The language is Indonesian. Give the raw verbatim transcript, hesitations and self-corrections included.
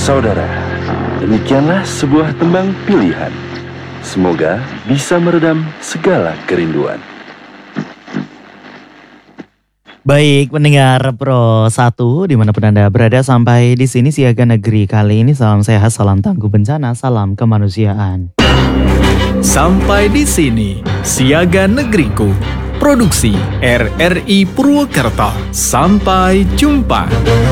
Saudara, demikianlah sebuah tembang pilihan. Semoga bisa meredam segala kerinduan. Baik, pendengar Pro satu dimanapun Anda berada, sampai di sini Siaga Negeri kali ini. Salam sehat, salam tangguh bencana, salam kemanusiaan. Sampai di sini Siaga Negeriku, produksi R R I Purwokerto. Sampai jumpa.